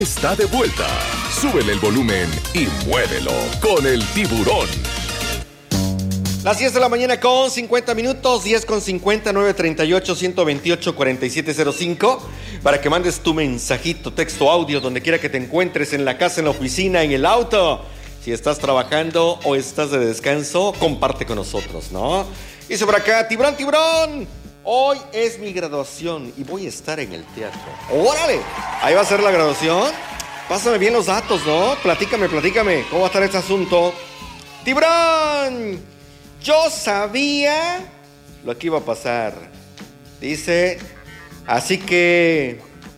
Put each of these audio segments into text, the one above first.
Está de vuelta. Súbele el volumen y muévelo con el Tiburón. Las 10 de la mañana con 50 minutos, 10 con 50, 938 128 4705, para que mandes tu mensajito, texto, audio, donde quiera que te encuentres, en la casa, en la oficina, en el auto. Si estás trabajando o estás de descanso, comparte con nosotros, ¿no? Dice por acá, Tiburón, Tiburón, hoy es mi graduación y voy a estar en el teatro. ¡Órale! Ahí va a ser la graduación. Pásame bien los datos, ¿no? Platícame, ¿cómo va a estar este asunto? Tiburón, yo sabía lo que iba a pasar. Dice, así que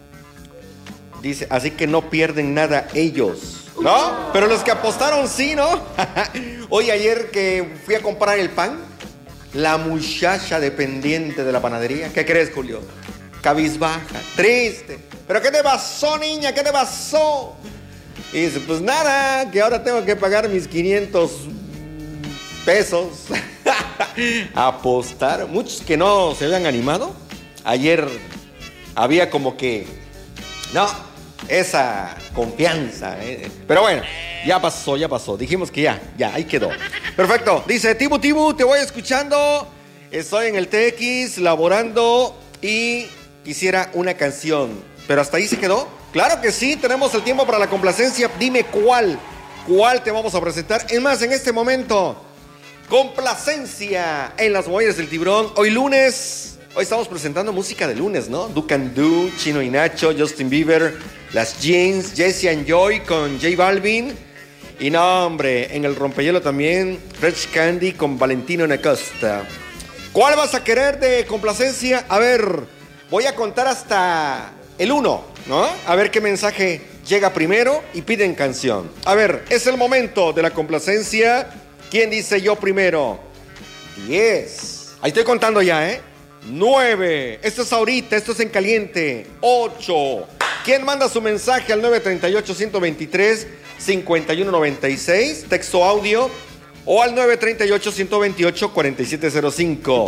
no pierden nada ellos, ¿no? Pero los que apostaron sí, ¿no? Hoy, ayer que fui a comprar el pan, la muchacha dependiente de la panadería, ¿qué crees, Julio? Cabizbaja, triste. ¿Pero qué te pasó, niña? ¿Qué te pasó? Y dice, pues nada, que ahora tengo que pagar mis 500 pesos. Apostar. Muchos que no se habían animado. Ayer había como que no, esa confianza, Pero bueno, ya pasó. Dijimos que ya, ahí quedó. Perfecto. Dice, Tibu, te voy escuchando. Estoy en el TX laborando y quisiera una canción. Pero hasta ahí se quedó. Claro que sí, tenemos el tiempo para la complacencia. Dime cuál te vamos a presentar. Es más, en este momento, complacencia en las movidas del Tiburón. Hoy lunes, hoy estamos presentando música de lunes, ¿no? Ducandú, Chino y Nacho, Justin Bieber, Las Jeans, Jesse and Joy con J Balvin. Y no, hombre, en el rompehielo también, Fresh Candy con Valentino Acosta. ¿Cuál vas a querer de complacencia? A ver, voy a contar hasta el 1, ¿no? A ver qué mensaje llega primero y piden canción. A ver, es el momento de la complacencia. ¿Quién dice yo primero? 10. Ahí estoy contando ya, 9. Esto es ahorita, esto es en caliente. 8. ¿Quién manda su mensaje al 938-123-5196? Texto audio. O al 938-128-4705.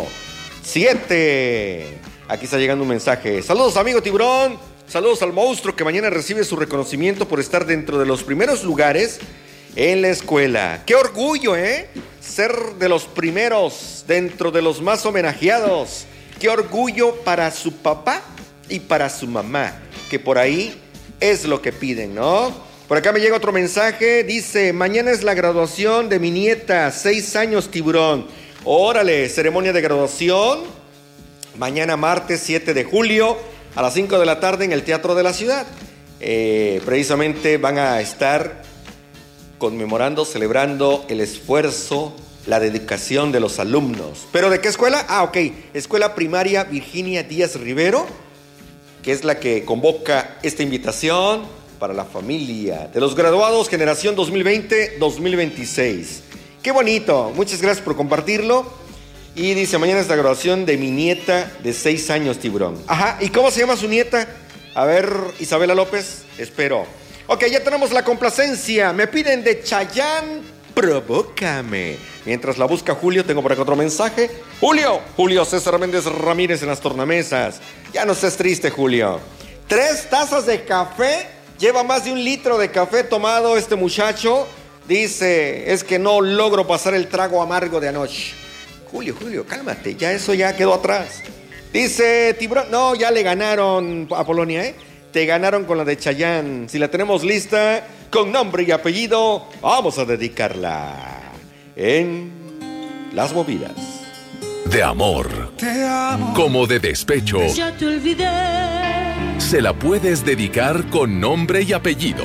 7. Aquí está llegando un mensaje. Saludos, amigo Tiburón. Saludos al monstruo que mañana recibe su reconocimiento por estar dentro de los primeros lugares en la escuela. ¡Qué orgullo, ser de los primeros, dentro de los más homenajeados! ¡Qué orgullo para su papá y para su mamá! Que por ahí es lo que piden, ¿no? Por acá me llega otro mensaje. Dice, mañana es la graduación de mi nieta, 6 años, Tiburón. Órale, ceremonia de graduación. Mañana martes 7 de julio a las 5 de la tarde en el Teatro de la Ciudad. Precisamente van a estar conmemorando, celebrando el esfuerzo, la dedicación de los alumnos. ¿Pero de qué escuela? Ok, Escuela Primaria Virginia Díaz Rivero, que es la que convoca esta invitación para la familia de los graduados generación 2020-2026. ¡Qué bonito! Muchas gracias por compartirlo. Y dice, mañana es la graduación de mi nieta de 6 años, Tiburón. Ajá, ¿y cómo se llama su nieta? A ver, Isabela López, espero. Ok, ya tenemos la complacencia. Me piden de Chayanne, Provócame. Mientras la busca Julio, tengo por acá otro mensaje. Julio César Méndez Ramírez en las tornamesas. Ya no estés triste, Julio. 3 tazas de café. Lleva más de 1 litro de café tomado este muchacho. Dice, es que no logro pasar el trago amargo de anoche. Julio, cálmate, ya eso ya quedó atrás. Dice Tiburón, no, ya le ganaron a Polonia, Te ganaron con la de Chayanne. Si la tenemos lista, con nombre y apellido, vamos a dedicarla en las movidas. De amor, te amo, como de despecho. ya te olvidé. Se la puedes dedicar con nombre y apellido.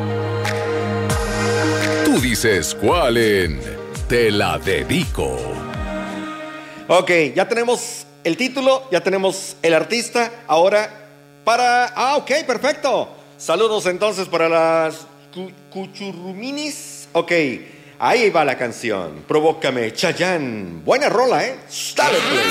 Tú dices cuál en Te la dedico. Ok, ya tenemos el título, ya tenemos el artista. Ahora para... ok, perfecto. Saludos entonces para las Cuchurruminis. Ok, ahí va la canción. Provócame, Chayanne. Buena rola, Dale play.